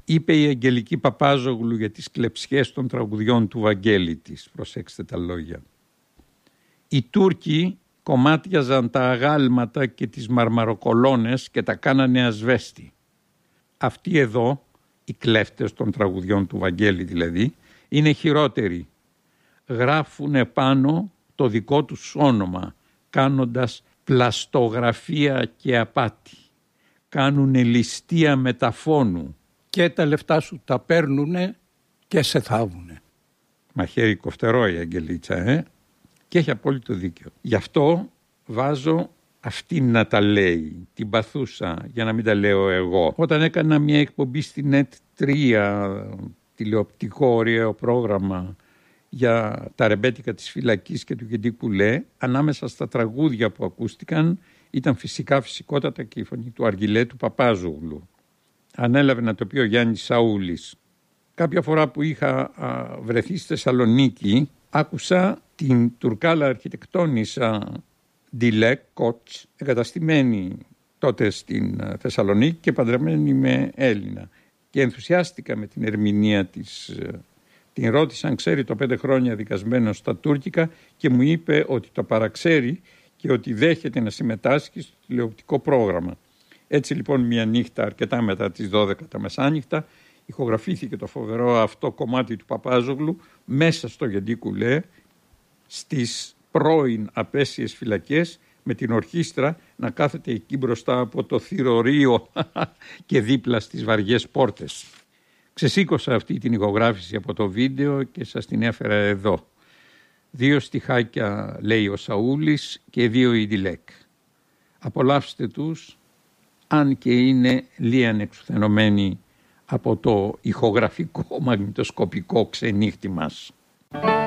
είπε η Αγγελική Παπάζογλου για τις κλεψιές των τραγουδιών του Βαγγέλη της. Προσέξτε τα λόγια. Οι Τούρκοι κομμάτιαζαν τα αγάλματα και τις μαρμαροκολόνες και τα κάνανε ασβέστη. Αυτοί εδώ, οι κλέφτες των τραγουδιών του Βαγγέλη δηλαδή, είναι χειρότεροι. Γράφουν επάνω το δικό τους όνομα, κάνοντας πλαστογραφία και απάτη. Κάνουνε ληστεία μεταφώνου. Και τα λεφτά σου τα παίρνουνε και σε θάβουνε. Μαχαίρι κοφτερό η Αγγελίτσα, Και έχει απόλυτο δίκιο. Γι' αυτό βάζω αυτή να τα λέει, την παθούσα, για να μην τα λέω εγώ. Όταν έκανα μια εκπομπή στη NET3, τηλεοπτικό ωραίο πρόγραμμα για τα ρεμπέτικα της φυλακής και του Γεντή Κουλέ, ανάμεσα στα τραγούδια που ακούστηκαν ήταν φυσικότατα και η φωνή του Αργιλέ του Παπάζογλου. Ανέλαβε να το πει ο Γιάννης Σαούλης. Κάποια φορά που είχα βρεθεί στη Θεσσαλονίκη, άκουσα την τουρκάλα αρχιτεκτόνισσα Ντιλέκ Κότς, εγκαταστημένη τότε στην Θεσσαλονίκη και παντρεμένη με Έλληνα. Και ενθουσιάστηκα με την ερμηνεία της. Την ρώτησα αν ξέρει το 5 χρόνια δικασμένο στα τουρκικά και μου είπε ότι το παραξέρει και ότι δέχεται να συμμετάσχει στο τηλεοπτικό πρόγραμμα. Έτσι λοιπόν μια νύχτα αρκετά μετά τις 12 τα μεσάνυχτα ηχογραφήθηκε το φοβερό αυτό κομμάτι του Παπάζογλου μέσα στο Γεντή Κουλέ στις πρώην απέσιες φυλακές με την ορχήστρα να κάθεται εκεί μπροστά από το θυρωρείο και δίπλα στις βαριές πόρτες. Ξεσήκωσα αυτή την ηχογράφηση από το βίντεο και σας την έφερα εδώ. 2 στιχάκια λέει ο Σαούλης και 2 η Ντιλέκ. Απολαύστε τους, αν και είναι λίαν εξουθενωμένοι από το ηχογραφικό μαγνητοσκοπικό ξενύχτη μας.